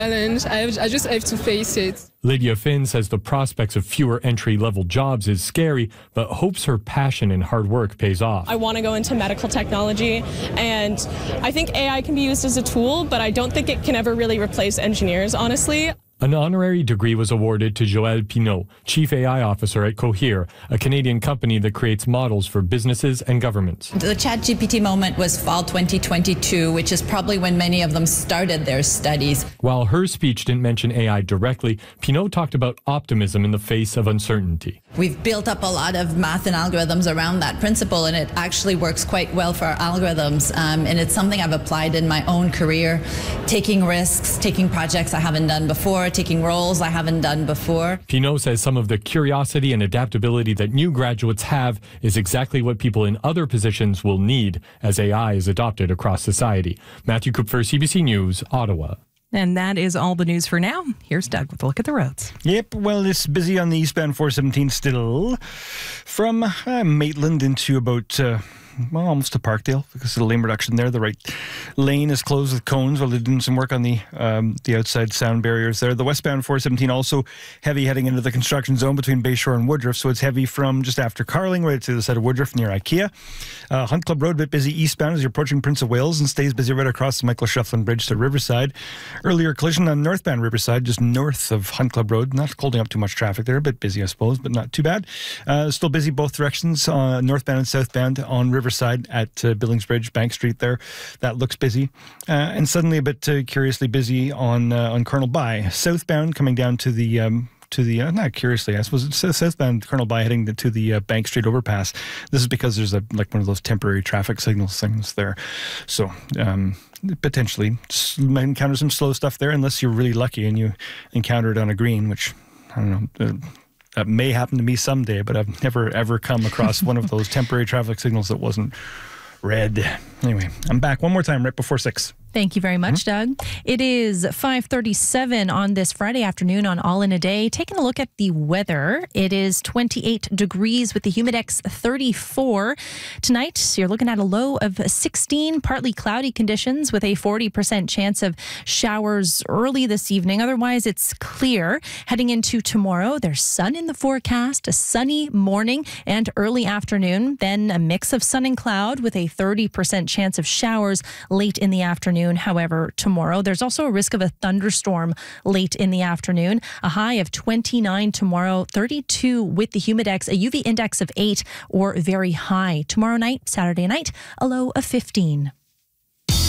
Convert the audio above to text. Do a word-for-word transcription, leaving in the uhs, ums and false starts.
challenge. I, have, I just have to face it. Lydia Finn says the prospects of fewer entry-level jobs is scary, but hopes her passion and hard work pays off. I want to go into medical technology, and I think A I can be used as a tool, but I don't think it can ever really replace engineers, honestly. An honorary degree was awarded to Joël Pinault, Chief A I Officer at Cohere, a Canadian company that creates models for businesses and governments. The ChatGPT moment was fall twenty twenty-two, which is probably when many of them started their studies. While her speech didn't mention A I directly, Pinault talked about optimism in the face of uncertainty. We've built up a lot of math and algorithms around that principle, and it actually works quite well for our algorithms. Um, and it's something I've applied in my own career, taking risks, taking projects I haven't done before, taking roles I haven't done before. Pinault says some of the curiosity and adaptability that new graduates have is exactly what people in other positions will need as A I is adopted across society. Matthew Kupfer, C B C News, Ottawa. And that is all the news for now. Here's Doug with a look at the roads. Yep, well, it's busy on the eastbound four seventeen still. From uh, Maitland into about... Uh, well, almost to Parkdale because of the lane reduction there. The right lane is closed with cones while they're doing some work on the um, the outside sound barriers there. The westbound four seventeen also heavy heading into the construction zone between Bayshore and Woodruff, so it's heavy from just after Carling right to the side of Woodruff near IKEA. Uh, Hunt Club Road, a bit busy eastbound as you're approaching Prince of Wales and stays busy right across the Michael Shufflin Bridge to Riverside. Earlier collision on northbound Riverside, just north of Hunt Club Road. Not holding up too much traffic there. A bit busy, I suppose, but not too bad. Uh, still busy both directions, uh, northbound and southbound on Riverside. Side at uh, Billings Bridge, Bank Street there. That looks busy. Uh, and suddenly a bit uh, curiously busy on uh, on Colonel By. Southbound coming down to the... Um, to the, uh, not curiously, I suppose it's southbound Colonel By heading to the uh, Bank Street overpass. This is because there's a like one of those temporary traffic signal things there. So um, potentially might encounter some slow stuff there unless you're really lucky and you encounter it on a green, which, I don't know, uh, that may happen to me someday, but I've never, ever come across one of those temporary traffic signals that wasn't red. Anyway, I'm back one more time right before six. Thank you very much, Mm-hmm. Doug. It is five thirty-seven on this Friday afternoon on All in a Day. Taking a look at the weather, it is twenty-eight degrees with the Humidex thirty-four. Tonight, you're looking at a low of sixteen, partly cloudy conditions with a forty percent chance of showers early this evening. Otherwise, it's clear. Heading into tomorrow, there's sun in the forecast, a sunny morning and early afternoon. Then a mix of sun and cloud with a thirty percent chance of showers late in the afternoon. However, tomorrow, there's also a risk of a thunderstorm late in the afternoon. A high of twenty-nine tomorrow, thirty-two with the Humidex, a U V index of eight or very high. Tomorrow night, Saturday night, a low of fifteen.